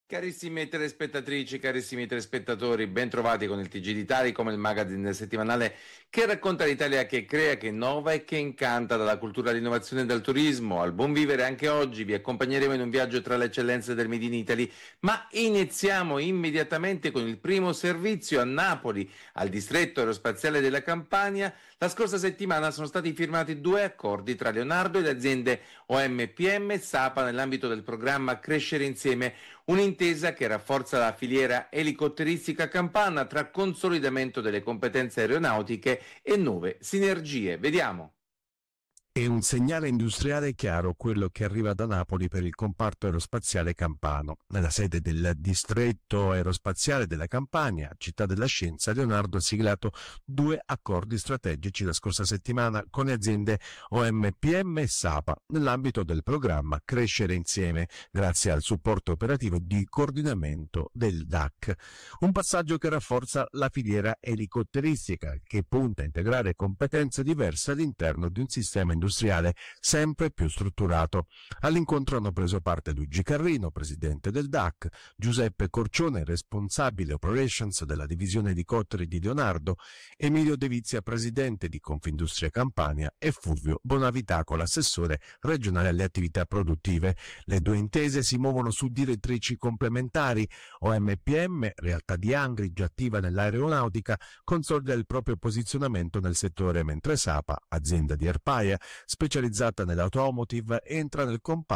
Carissime telespettatrici, carissimi telespettatori, ben trovati con il TG d'Italia, come il magazine settimanale che racconta l'Italia che crea, che innova e che incanta, dalla cultura all'innovazione e dal turismo al buon vivere. Anche oggi vi accompagneremo in un viaggio tra le eccellenze del Made in Italy, ma iniziamo immediatamente con il primo servizio a Napoli, al distretto aerospaziale della Campania. La scorsa settimana sono stati firmati 2 accordi tra Leonardo e le aziende OMPM e SAPA nell'ambito del programma Crescere Insieme. Un'intesa che rafforza la filiera elicotteristica campana tra consolidamento delle competenze aeronautiche e nuove sinergie. Vediamo. È un segnale industriale chiaro quello che arriva da Napoli per il comparto aerospaziale campano. Nella sede del distretto aerospaziale della Campania, città della scienza, Leonardo ha siglato 2 accordi strategici la scorsa settimana con le aziende OMPM e SAPA nell'ambito del programma Crescere Insieme, grazie al supporto operativo di coordinamento del DAC. Un passaggio che rafforza la filiera elicotteristica, che punta a integrare competenze diverse all'interno di un sistema industriale sempre più strutturato. All'incontro hanno preso parte Luigi Carrino, presidente del DAC, Giuseppe Corcione, responsabile operations della divisione elicotteri di Leonardo, Emilio De Vizia, presidente di Confindustria Campania, e Fulvio Bonavitaco, l'assessore regionale alle attività produttive. Le 2 intese si muovono su direttrici complementari. OMPM, realtà di Angri già attiva nell'aeronautica, consolida il proprio posizionamento nel settore, mentre SAPA, azienda di Airpaia specializzata nell'automotive, entra nel comparto